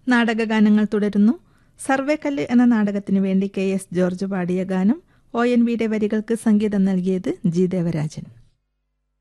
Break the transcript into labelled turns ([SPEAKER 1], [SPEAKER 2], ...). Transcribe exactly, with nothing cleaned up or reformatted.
[SPEAKER 1] നാടകഗാനങ്ങൾ തുടരുന്നു. സർവേക്കല്ല് എന്ന നാടകത്തിനു വേണ്ടി കെ എസ് ജോർജ് പാടിയ ഗാനം ഒ എൻ വിയുടെ വരികൾക്ക് സംഗീതം നൽകിയത് ജി ദേവരാജൻ.